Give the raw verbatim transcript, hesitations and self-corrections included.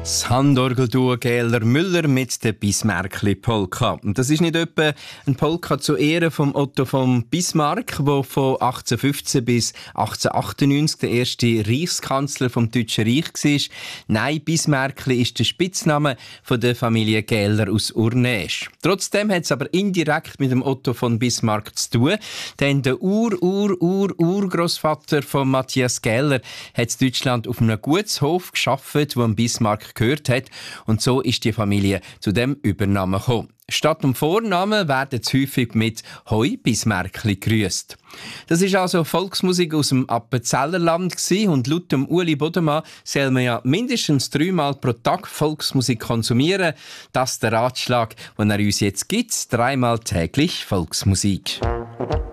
Das Handorgelduo Gähler Müller mit der Bismarckli-Polka. Und das ist nicht etwa ein Polka zu Ehren von Otto von Bismarck, der von achtzehnhundertfünfzehn bis achtzehnhundertachtundneunzig der erste Reichskanzler vom Deutschen Reich war. Nein, Bismarckli ist der Spitzname von der Familie Gähler aus Urnäsch. Trotzdem hat es aber indirekt mit dem Otto von Bismarck zu tun, denn der Ur-Ur-Ur-Urgroßvater von Matthias Gähler hat in Deutschland auf einem Gutshof gearbeitet, wo ein Bismarck gehört hat, und so ist die Familie zu dem Übernamen gekommen. Statt dem Vornamen werden sie häufig mit «Hoi Bismarckli» gegrüßt. Das ist also Volksmusik aus dem Appenzellerland gewesen, und laut dem Uli Bodemann soll man ja mindestens dreimal pro Tag Volksmusik konsumieren. Das ist der Ratschlag, den er uns jetzt gibt: dreimal täglich Volksmusik.